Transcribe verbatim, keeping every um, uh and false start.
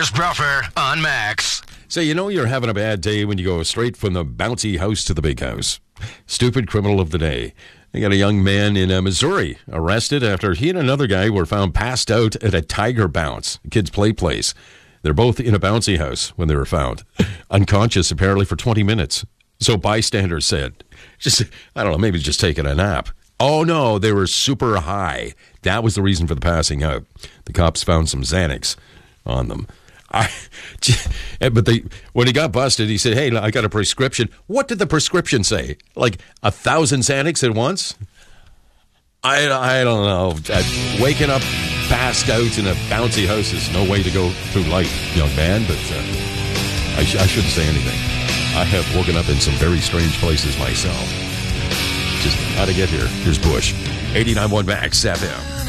Bruffer on Max. So you know you're having a bad day when you go straight from the bouncy house to the big house. Stupid criminal of the day. They got a young man in uh, Missouri arrested after he and another guy were found passed out at a Tiger Bounce, a kid's play place. They're both in a bouncy house when they were found, unconscious apparently for twenty minutes. So bystanders said, just I don't know, maybe just taking a nap. Oh no, they were super high. That was the reason for the passing out. The cops found some Xanax on them. I, but they, when he got busted, he said, hey, I got a prescription. What did the prescription say? Like a thousand Xanax at once? I, I don't know. Uh, waking up passed out in a bouncy house is no way to go through life, young man, but uh, I, sh- I shouldn't say anything. I have woken up in some very strange places myself. Just how to get here. Here's Bush. eighty-nine point one Max F M.